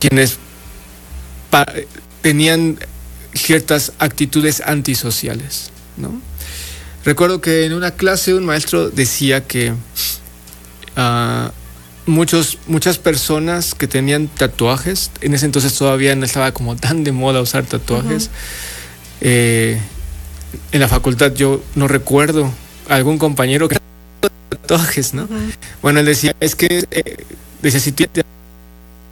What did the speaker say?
quienes tenían ciertas actitudes antisociales, ¿no? Recuerdo que en una clase un maestro decía que muchas personas que tenían tatuajes, en ese entonces todavía no estaba como tan de moda usar tatuajes. En la facultad yo no recuerdo algún compañero que tenía tatuajes, ¿no? Bueno, él decía, es que decía, si tú